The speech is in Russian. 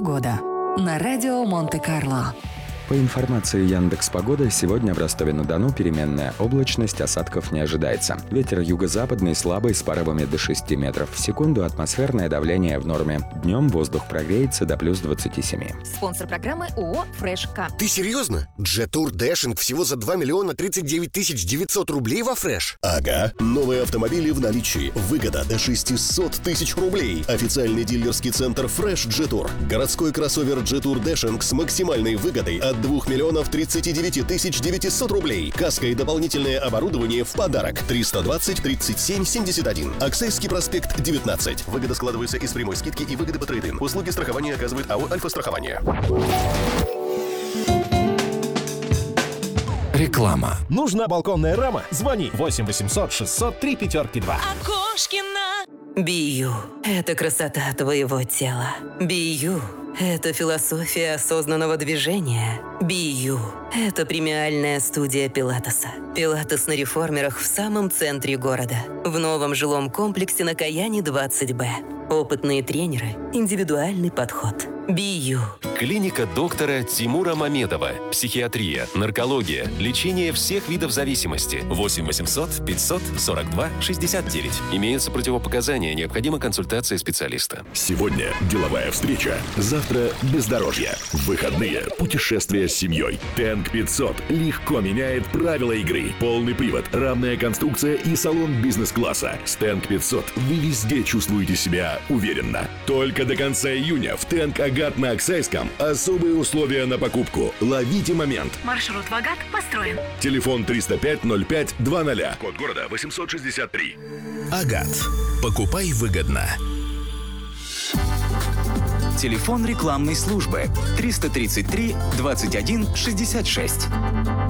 Погода на радио Монте-Карло. По информации Яндекс.Погода, сегодня в Ростове-на-Дону переменная облачность, осадков не ожидается. Ветер юго-западный слабый с порывами до 6 метров в секунду, атмосферное давление в норме. Днем воздух прогреется до плюс 27. Спонсор программы ООО «Фреш К». Ты серьезно? Джетур Дэшинг всего за 2 миллиона 39 тысяч 900 рублей во Фреш? Ага. Новые автомобили в наличии. Выгода до 600 тысяч рублей. Официальный дилерский центр Фреш Джетур. Городской кроссовер Джетур Дэшинг с максимальной выгодой от 2 миллионов 39 тысяч 900 рублей. Каска и дополнительное оборудование в подарок. 320 37 71. Аксайский проспект 19. Выгода складывается из прямой скидки и выгоды по трейд-ин. Услуги страхования оказывает АО «Альфа-страхование». Реклама. Нужна балконная рама? Звони 8 800 603 5-2. Бию – это красота твоего тела. Бию – это философия осознанного движения. Бию – это премиальная студия Пилатеса. Пилатес на реформерах в самом центре города. В новом жилом комплексе на Каяне 20Б. Опытные тренеры, индивидуальный подход. Бию. Клиника доктора Тимура Мамедова. Психиатрия, наркология, лечение всех видов зависимости. 8 800 542 69. Имеются противопоказания, необходима консультация специалиста. Сегодня деловая встреча, завтра бездорожье. В выходные путешествия с семьей. Тэнк 500 легко меняет правила игры. Полный привод, равная конструкция и салон бизнес-класса. С Тэнк 500 вы везде чувствуете себя уверенно. Только до конца июня в Тэнк Агат на Аксайском особые условия на покупку. Ловите момент. Маршрут в Агат построен. Телефон 305-05-20. Код города 863. Агат. Покупай выгодно. Телефон рекламной службы 333 21 66.